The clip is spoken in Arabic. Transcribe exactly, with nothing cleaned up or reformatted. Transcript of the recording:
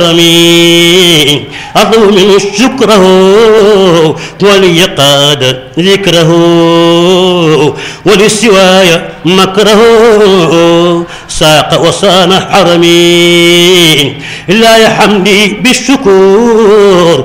حرمي أطلب منه شكره وليقاد ذكره ولسواي مكره ساق وصان حرمي لا يحمدي بالشكور